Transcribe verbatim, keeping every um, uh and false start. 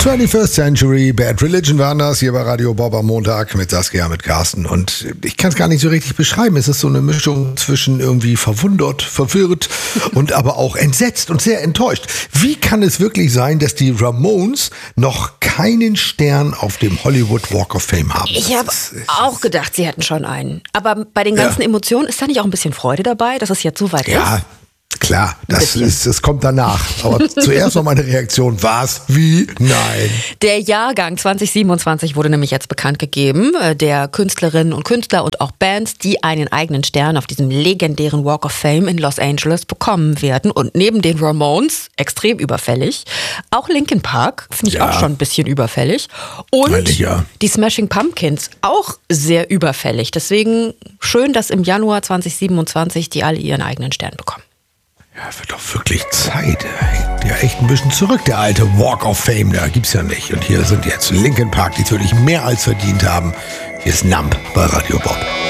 twenty-first Century, Bad Religion waren das, hier bei Radio Bob am Montag mit Saskia, mit Carsten. Und ich kann es gar nicht so richtig beschreiben. Es ist so eine Mischung zwischen irgendwie verwundert, verwirrt und aber auch entsetzt und sehr enttäuscht. Wie kann es wirklich sein, dass die Ramones noch keinen Stern auf dem Hollywood Walk of Fame haben? Ich habe auch gedacht, sie hätten schon einen. Aber bei den ganzen ja. Emotionen ist da nicht auch ein bisschen Freude dabei, dass es jetzt so weit ja. ist? Klar, das, ist, das kommt danach. Aber zuerst noch meine Reaktion. Was? Wie? Nein. Der Jahrgang zwanzig siebenundzwanzig wurde nämlich jetzt bekannt gegeben. Der Künstlerinnen und Künstler und auch Bands, die einen eigenen Stern auf diesem legendären Walk of Fame in Los Angeles bekommen werden. Und neben den Ramones, extrem überfällig, auch Linkin Park, finde ich ja. auch schon ein bisschen überfällig. Und ich, ja. die Smashing Pumpkins, auch sehr überfällig. Deswegen schön, dass im Januar zwanzig siebenundzwanzig die alle ihren eigenen Stern bekommen. Ja, wird doch wirklich Zeit. Hängt ja echt ein bisschen zurück, der alte Walk of Fame, da gibt's ja nicht. Und hier sind jetzt Linkin Park, die natürlich mehr als verdient haben. Hier ist Numb bei Radio Bob.